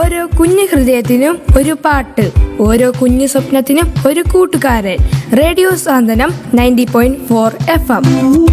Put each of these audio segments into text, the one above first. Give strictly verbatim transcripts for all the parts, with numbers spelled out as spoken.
ഓരോ കുഞ്ഞു ഹൃദയത്തിനും ഒരു പാട്ട്, ഓരോ കുഞ്ഞു സ്വപ്നത്തിനും ഒരു കൂട്ടുകാരൻ. റേഡിയോ സാന്ത്വനം ninety point four F M.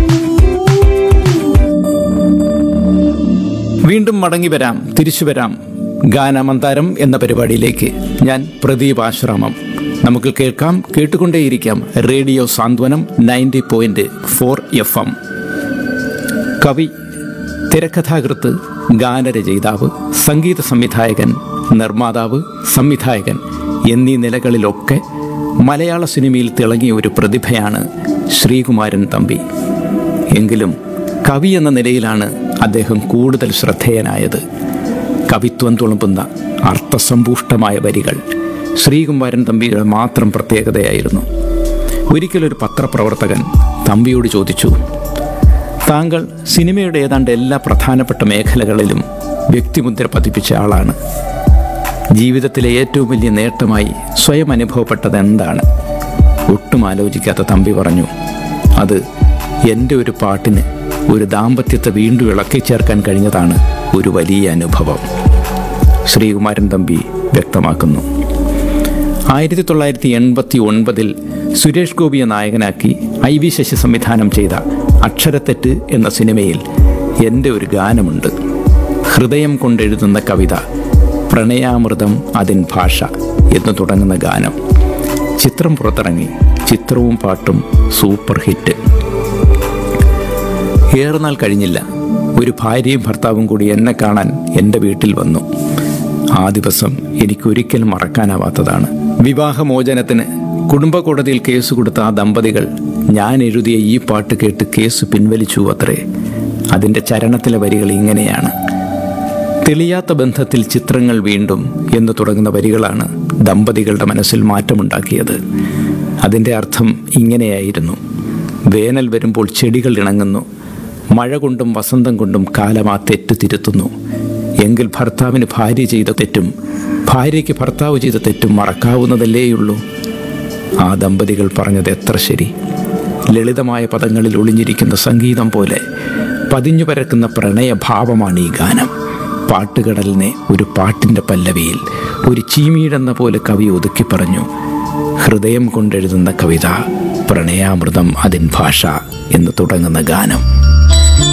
വീണ്ടും മടങ്ങി വരാം, തിരിച്ചു വരാം ഗാനമന്താരം എന്ന പരിപാടിയിലേക്ക്. ഞാൻ പ്രദീപ് ആശ്രാമം. നമുക്ക് കേൾക്കാം, കേട്ടുകൊണ്ടേയിരിക്കാം റേഡിയോ സാന്ത്വനം ninety point four F M. കവി, തിരക്കഥാകൃത്ത്, ഗാനരചയിതാവ്, സംഗീത സംവിധായകൻ, നിർമ്മാതാവ്, സംവിധായകൻ എന്നീ നിലകളിലൊക്കെ മലയാള സിനിമയിൽ തിളങ്ങിയ ഒരു പ്രതിഭയാണ് ശ്രീകുമാരൻ തമ്പി. എങ്കിലും കവി എന്ന നിലയിലാണ് അദ്ദേഹം കൂടുതൽ ശ്രദ്ധേയനായത്. കവിത്വം തുളുമ്പുന്ന അർത്ഥസമ്പുഷ്ടമായ വരികൾ ശ്രീകുമാരൻ തമ്പിയുടെ മാത്രം പ്രത്യേകതയായിരുന്നു. ഒരിക്കലൊരു പത്രപ്രവർത്തകൻ തമ്പിയോട് ചോദിച്ചു, താങ്കൾ സിനിമയുടെ ഏതാണ്ട് എല്ലാ പ്രധാനപ്പെട്ട മേഖലകളിലും വ്യക്തിമുദ്ര പതിപ്പിച്ച ആളാണ്. ജീവിതത്തിലെ ഏറ്റവും വലിയ നേട്ടമായി സ്വയം അനുഭവപ്പെട്ടത് എന്താണ്? ഒട്ടും ആലോചിക്കാത്ത തമ്പി പറഞ്ഞു, അത് എൻ്റെ ഒരു പാട്ടിന് ഒരു ദാമ്പത്യത്തെ വീണ്ടും ഇളക്കി ചേർക്കാൻ കഴിഞ്ഞതാണ് ഒരു വലിയ അനുഭവം. ശ്രീകുമാരൻ തമ്പി വ്യക്തമാക്കുന്നു. ആയിരത്തി തൊള്ളായിരത്തി എൺപത്തി ഒൻപതിൽ സുരേഷ് ഗോപിയെ നായകനാക്കി ഐ വി ശശി സംവിധാനം ചെയ്ത അക്ഷരത്തെറ്റ് എന്ന സിനിമയിൽ എൻ്റെ ഒരു ഗാനമുണ്ട്. ഹൃദയം കൊണ്ടെഴുതുന്ന കവിത, പ്രണയാമൃതം അതിൻ ഭാഷ എന്ന് തുടങ്ങുന്ന ഗാനം. ചിത്രം പുറത്തിറങ്ങി. ചിത്രവും പാട്ടും സൂപ്പർ ഹിറ്റ്. ഏറെ നാൾ കഴിഞ്ഞില്ല, ഒരു ഭാര്യയും ഭർത്താവും കൂടി എന്നെ കാണാൻ എൻ്റെ വീട്ടിൽ വന്നു. ആ ദിവസം എനിക്കൊരിക്കലും മറക്കാനാവാത്തതാണ്. വിവാഹമോചനത്തിന് കുടുംബ കോടതിയിൽ കേസ് കൊടുത്ത ആ ദമ്പതികൾ ഞാൻ എഴുതിയ ഈ പാട്ട് കേട്ട് കേസ് പിൻവലിച്ചു അത്രേ. അതിൻ്റെ ചരണത്തിലെ വരികൾ ഇങ്ങനെയാണ്: തെളിയാത്ത ബന്ധത്തിൽ ചിത്രങ്ങൾ വീണ്ടും എന്ന് തുടങ്ങുന്ന വരികളാണ് ദമ്പതികളുടെ മനസ്സിൽ മാറ്റമുണ്ടാക്കിയത്. അതിൻ്റെ അർത്ഥം ഇങ്ങനെയായിരുന്നു: വേനൽ വരുമ്പോൾ ചെടികൾ ഇണങ്ങുന്നു, മഴ കൊണ്ടും വസന്തം കൊണ്ടും കാലം ആ തെറ്റ് തിരുത്തുന്നു. എങ്കിൽ ഭർത്താവിന് ഭാര്യ ചെയ്ത തെറ്റും ഭാര്യയ്ക്ക് ഭർത്താവ് ചെയ്ത തെറ്റും മറക്കാവുന്നതല്ലേയുള്ളൂ. ആ ദമ്പതികൾ പറഞ്ഞത് എത്ര ശരി! ലളിതമായ പദങ്ങളിൽ ഒളിഞ്ഞിരിക്കുന്ന സംഗീതം പോലെ പതിഞ്ഞു പരക്കുന്ന പ്രണയഭാവമാണ് ഈ ഗാനം. പാട്ടുകടലിനെ ഒരു പാട്ടിൻ്റെ പല്ലവിയിൽ ഒരു ചീമീടെന്ന പോലെ കവി ഒതുക്കി പറഞ്ഞു: ഹൃദയം കൊണ്ടെഴുതുന്ന കവിത, പ്രണയാമൃതം അതിൻ ഭാഷ എന്ന് തുടങ്ങുന്ന ഗാനം.